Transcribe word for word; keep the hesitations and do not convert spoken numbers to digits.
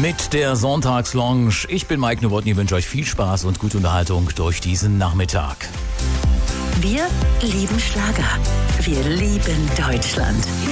mit der Sonntagslounge. Ich bin Mike Nowotny, ich wünsche euch viel Spaß und gute Unterhaltung durch diesen Nachmittag. Wir lieben Schlager. Wir lieben Deutschland.